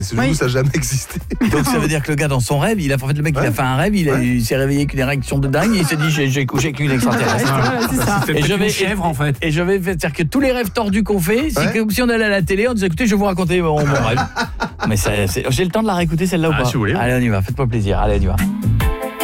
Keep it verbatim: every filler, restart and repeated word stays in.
Ce jour, ça n'a jamais existé. Donc ça veut dire que le gars dans son rêve, il a en fait le mec ouais. il a fait un rêve, il, a, ouais. il s'est réveillé avec une érection de dingue, et il s'est dit j'ai, j'ai couché avec une extraterrestre. Ouais, c'est ça. Et je vais une chèvre en fait. Et je vais faire dire que tous les rêves tordus qu'on fait, c'est ouais. comme si on allait à la télé, on disait écoutez, je vais vous raconter mon, mon rêve. Mais ça, c'est, j'ai le temps de la réécouter celle-là ah, ou pas? Si vous voulez. Allez, on y va, faites-moi plaisir. Allez, on y va.